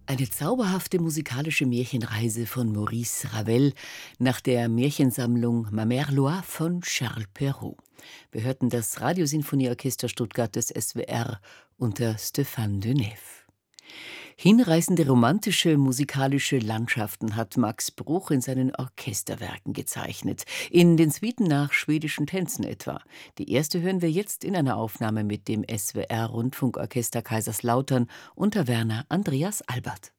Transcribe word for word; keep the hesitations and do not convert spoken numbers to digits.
Eine zauberhafte musikalische Märchenreise von Maurice Ravel nach der Märchensammlung Ma Mère Loire von Charles Perrault. Wir hörten das Radiosinfonieorchester Stuttgart des S W R unter Stéphane Denève. Hinreißende romantische musikalische Landschaften hat Max Bruch in seinen Orchesterwerken gezeichnet, in den Suiten nach schwedischen Tänzen etwa. Die erste hören wir jetzt in einer Aufnahme mit dem S W R Rundfunkorchester Kaiserslautern unter Werner Andreas Albert.